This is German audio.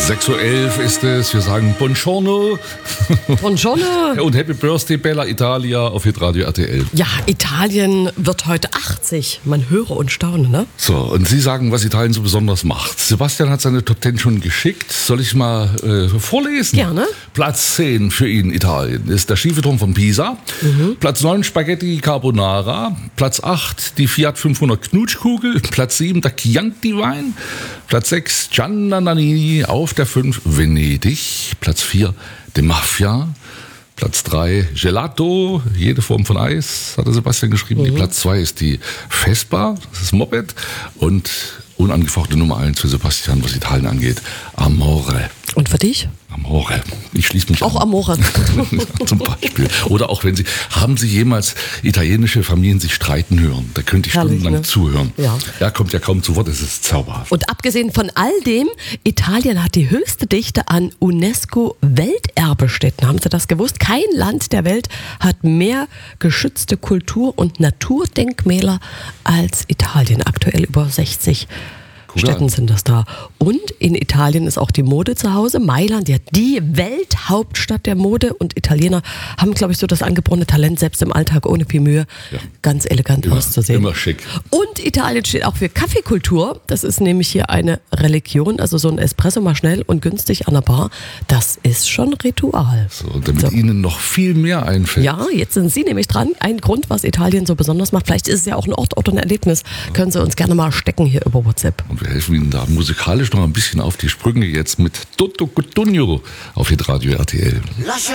6:11 Uhr ist es. Wir sagen Buongiorno. Buongiorno. Und Happy Birthday Bella Italia auf Hitradio RTL. Ja, Italien wird heute 80. Man höre und staune, ne? So, und Sie sagen, was Italien so besonders macht. Sebastian hat seine Top 10 schon geschickt. Soll ich mal vorlesen? Gerne. Platz 10 für ihn Italien ist der schiefe Turm von Pisa. Platz 9 Spaghetti Carbonara. Platz 8 die Fiat 500 Knutschkugel. Platz 7 der Chianti-Wein. Platz 6 Gianna Nannini. Auf der 5 Venedig. Platz 4 die Mafia. Platz 3 Gelato, jede Form von Eis, hat der Sebastian geschrieben. Die Platz 2 ist die Vespa, das ist Moped. Und unangefochte Nummer 1 für Sebastian, was Italien angeht, Amore. Und für dich? Amore. Ich schließe mich Auch an. Amore. Zum Beispiel. Oder auch wenn Sie, haben Sie jemals italienische Familien sich streiten hören? Da könnte ich Herrlich, stundenlang ne? zuhören. Ja. Er kommt ja kaum zu Wort, es ist zauberhaft. Und abgesehen von all dem, Italien hat die höchste Dichte an UNESCO-Welterbestätten. Haben Sie das gewusst? Kein Land der Welt hat mehr geschützte Kultur- und Naturdenkmäler als Italien. Aktuell über 60 Städten sind das da. Und in Italien ist auch die Mode zu Hause. Mailand, ja, die Welthauptstadt der Mode. Und Italiener haben, glaube ich, so das angeborene Talent, selbst im Alltag ohne viel Mühe, ganz elegant auszusehen. Immer schick. Und Italien steht auch für Kaffeekultur. Das ist nämlich hier eine Religion. Also so ein Espresso mal schnell und günstig an der Bar. Das ist schon Ritual. So, damit Ihnen noch viel mehr einfällt. Ja, jetzt sind Sie nämlich dran. Ein Grund, was Italien so besonders macht. Vielleicht ist es ja auch ein Ort oder ein Erlebnis. Können Sie uns gerne mal stecken hier über WhatsApp. Und wir helfen Ihnen da musikalisch noch ein bisschen auf die Sprünge jetzt mit Toto Cutugno auf Hitradio RTL.